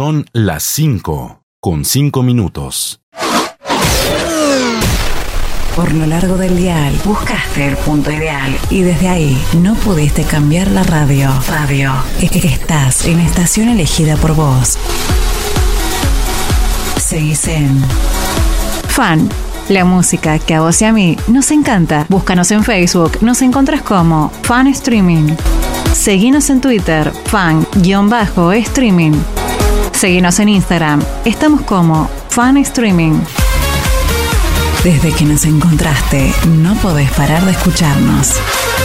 Son las 5:05. Por lo largo del dial buscaste el punto ideal y desde ahí no pudiste cambiar la radio. Estás en la estación elegida por vos. Seguís en Fan, la música que a vos y a mí nos encanta. Búscanos en Facebook, nos encontrás como Fan Streaming. Seguinos en Twitter, fan_streaming. Seguinos en Instagram, estamos como Fan Streaming. Desde que nos encontraste, no podés parar de escucharnos.